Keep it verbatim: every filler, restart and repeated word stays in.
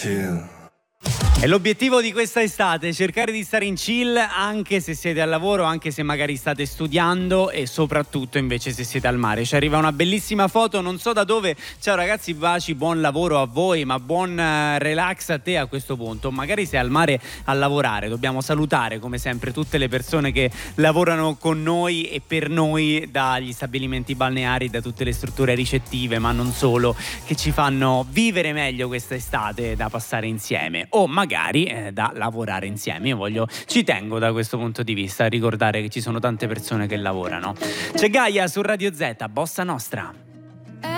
chill. E l'obiettivo di questa estate è cercare di stare in chill anche se siete al lavoro, anche se magari state studiando e soprattutto invece se siete al mare. Ci arriva una bellissima foto, non so da dove. Ciao ragazzi, baci, buon lavoro a voi, ma buon uh, relax a te a questo punto. Magari sei al mare a lavorare, dobbiamo salutare come sempre tutte le persone che lavorano con noi e per noi, dagli stabilimenti balneari, da tutte le strutture ricettive, ma non solo, che ci fanno vivere meglio questa estate da passare insieme. O magari eh, da lavorare insieme. Io voglio, ci tengo da questo punto di vista a ricordare che ci sono tante persone che lavorano. C'è Gaia su Radio Z, Bossa Nostra.